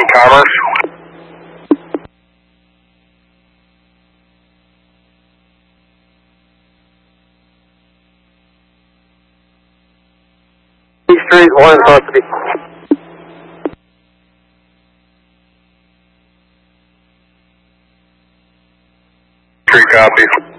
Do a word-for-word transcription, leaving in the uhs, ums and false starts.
Commerce. Street, one supposed to be. Three copies.